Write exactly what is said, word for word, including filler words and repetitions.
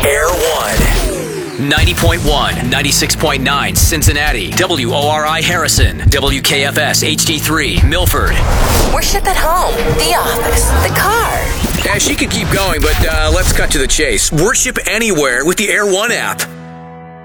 Air One. ninety point one, ninety-six point nine, Cincinnati. W O R I Harrison. W K F S H D three, Milford. Worship at home, the office, the car. Yeah, she could keep going, but uh, let's cut to the chase. Worship anywhere with the Air One app.